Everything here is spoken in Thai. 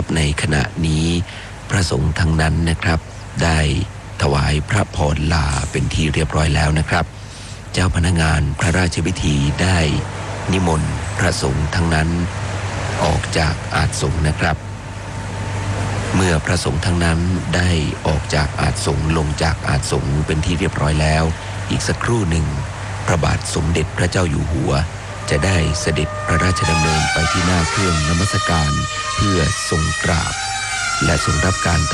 ในขณะนี้พระสงฆ์ทั้งนั้นนะครับได้ถวายพระพรลาเป็นที่เรียบร้อยแล้วนะครับเจ้าพนักงานพระราชพิธีได้นิมนต์พระสงฆ์ทั้งนั้นออกจากอาสงฆ์นะครับเมื่อพระสงฆ์ทั้งนั้นได้ออกจากอาสงฆ์ลงจากอาสงฆ์เป็นที่เรียบร้อยแล้วอีกสักครู่หนึ่งพระบาทสมเด็จพระเจ้าอยู่หัวจะได้เสด็จพระราชดำเนินไปที่หน้าเครื่องนมัสการเพื่อทรงกราบและทรงรับการ